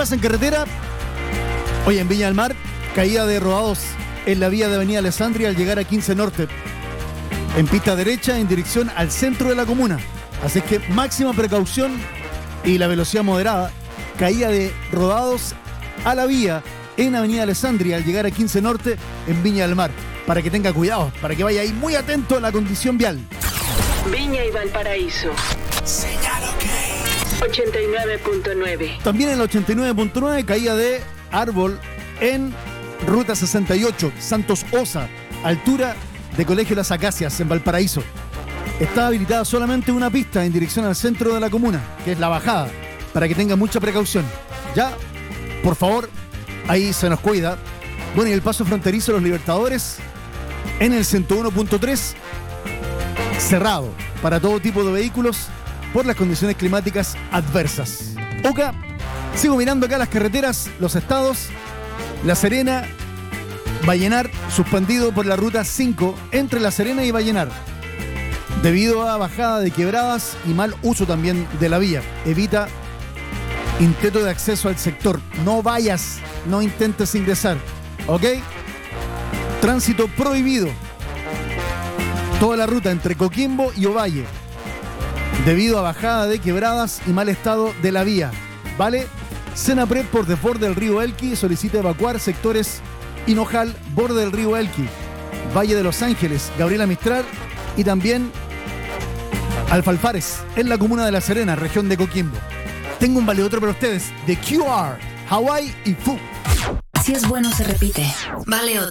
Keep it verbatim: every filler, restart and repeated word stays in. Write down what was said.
pasa en carretera? Oye, en Viña del Mar, caída de rodados en la vía de Avenida Alessandria al llegar a quince Norte. En pista derecha en dirección al centro de la comuna. Así que máxima precaución y la velocidad moderada. Caída de rodados a la vía en Avenida Alessandria al llegar a quince Norte en Viña del Mar. Para que tenga cuidado, para que vaya ahí muy atento a la condición vial. Viña y Valparaíso. Señal OK. ochenta y nueve punto nueve. También en el ochenta y nueve punto nueve, caída de árbol en Ruta sesenta y ocho, Santos Osa, altura de Colegio Las Acacias, en Valparaíso. Está habilitada solamente una pista en dirección al centro de la comuna, que es la bajada, para que tenga mucha precaución. Ya, por favor, ahí se nos cuida. Bueno, y el paso fronterizo de los Libertadores en el ciento uno punto tres, cerrado para todo tipo de vehículos por las condiciones climáticas adversas. Oca, sigo mirando acá las carreteras, los estados. La Serena, Vallenar, suspendido por la ruta cinco entre La Serena y Vallenar, debido a bajada de quebradas y mal uso también de la vía. Evita intento de acceso al sector. No vayas, no intentes ingresar. ¿Ok? Tránsito prohibido. Toda la ruta entre Coquimbo y Ovalle, debido a bajada de quebradas y mal estado de la vía. ¿Vale? Senapred por desborde del río Elqui solicita evacuar sectores Hinojal, borde del río Elqui, Valle de Los Ángeles, Gabriela Mistral y también Alfalfares, en la comuna de La Serena, región de Coquimbo. Tengo un vale otro para ustedes, de Q R, Hawái y Fu. Si es bueno se repite. Vale otro.